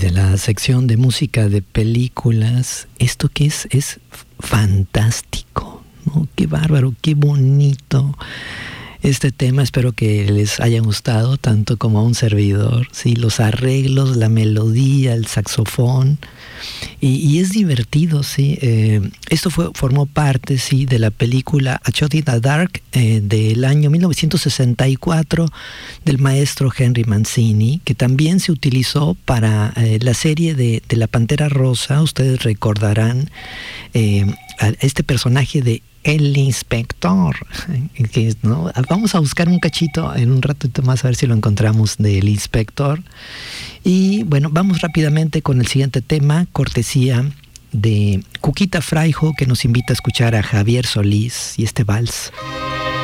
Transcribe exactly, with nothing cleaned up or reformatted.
de la sección de música de películas. Esto que es, es fantástico, ¿no? Qué bárbaro, qué bonito este tema. Espero que les haya gustado tanto como a un servidor, ¿sí? Los arreglos, la melodía, el saxofón, y, y es divertido, ¿sí? Eh, esto fue, formó parte, ¿sí?, de la película A Shot in the Dark eh, del año mil novecientos sesenta y cuatro del maestro Henry Mancini, que también se utilizó para eh, la serie de, de La Pantera Rosa. Ustedes recordarán eh, a este personaje de El Inspector, que, ¿no? Vamos a buscar un cachito en un ratito más a ver si lo encontramos del Inspector. Y bueno, vamos rápidamente con el siguiente tema, cortesía de Cuquita Fraijo, que nos invita a escuchar a Javier Solís y este vals.